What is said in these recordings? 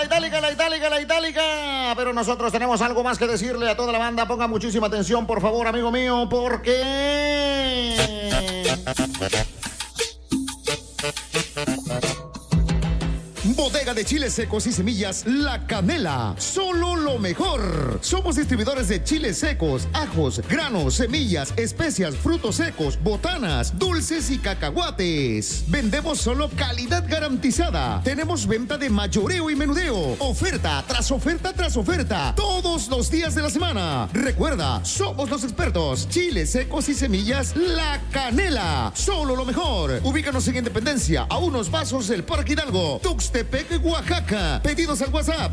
itálica. Pero nosotros tenemos algo más que decirle a toda la banda. Ponga muchísima atención, por favor, amigo mío, porque... Bodega de chiles secos y semillas La Canela. Solo lo mejor. Somos distribuidores de chiles secos, ajos, granos, semillas, especias, frutos secos, botanas, dulces y cacahuates. Vendemos solo calidad garantizada. Tenemos venta de mayoreo y menudeo. Oferta tras oferta tras oferta. Todos los días de la semana. Recuerda, somos los expertos. Chiles secos y semillas La Canela. Solo lo mejor. Ubícanos en Independencia, a unos pasos del Parque Hidalgo. Tuxtepec, Oaxaca. Pedidos al WhatsApp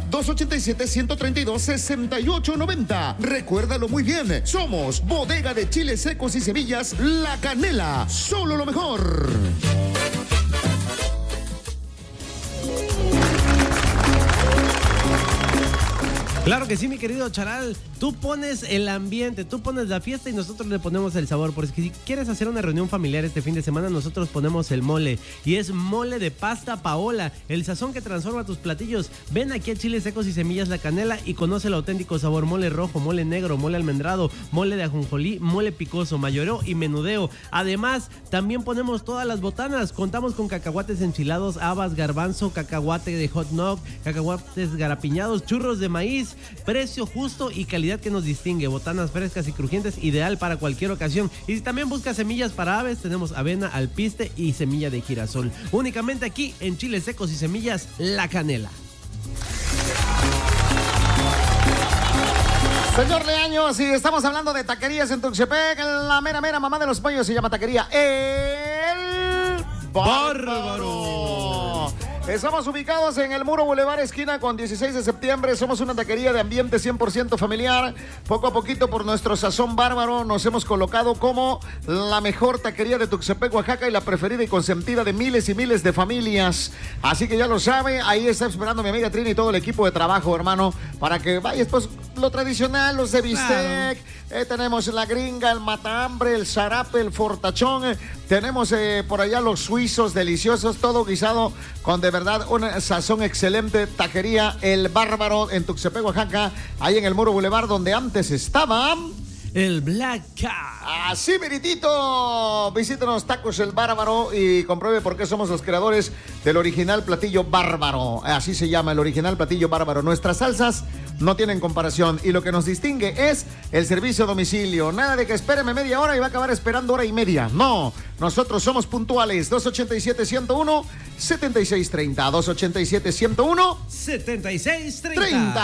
287-132-6890. Recuérdalo muy bien. Somos Bodega de Chiles Secos y Semillas La Canela. Solo lo mejor. Claro que sí, mi querido Charal. Tú pones el ambiente, tú pones la fiesta y nosotros le ponemos el sabor. Porque si quieres hacer una reunión familiar este fin de semana, nosotros ponemos el mole. Y es mole de pasta Paola, el sazón que transforma tus platillos. Ven aquí a Chiles Secos y Semillas La Canela y conoce el auténtico sabor. Mole rojo, mole negro, mole almendrado, mole de ajonjolí, mole picoso, mayoreo y menudeo. Además, también ponemos todas las botanas. Contamos con cacahuates enchilados, habas, garbanzo, cacahuate de hot dog, cacahuates garapiñados, churros de maíz. Precio justo y calidad que nos distingue. Botanas frescas y crujientes, ideal para cualquier ocasión. Y si también buscas semillas para aves, tenemos avena, alpiste y semilla de girasol. Únicamente aquí en Chiles Secos y Semillas La Canela. Señor Leaño, si estamos hablando de taquerías en Tuxtepec, la mera mamá de los pollos se llama Taquería El Bárbaro. Estamos ubicados en el Muro Boulevard, esquina con 16 de septiembre. Somos una taquería de ambiente 100% familiar. Poco a poquito, por nuestro sazón bárbaro, nos hemos colocado como la mejor taquería de Tuxtepec, Oaxaca, y la preferida y consentida de miles y miles de familias. Así que ya lo sabe, ahí está esperando mi amiga Trini y todo el equipo de trabajo, hermano, para que vayas, pues, lo tradicional, los de bistec. Claro. Tenemos la gringa, el matahambre, el zarape, el fortachón. Tenemos por allá los suizos deliciosos, todo guisado con de verdad un sazón excelente. Taquería El Bárbaro en Tuxtepec, Oaxaca, ahí en el Muro Boulevard, donde antes estaba el Black Cat. Así meritito. Visítenos, Tacos El Bárbaro, y compruebe por qué somos los creadores del original platillo bárbaro. Así se llama, el original platillo bárbaro. Nuestras salsas no tienen comparación y lo que nos distingue es el servicio a domicilio. Nada de que espéreme media hora y va a acabar esperando hora y media. No, nosotros somos puntuales. 287-101-7630. 287-101-7630.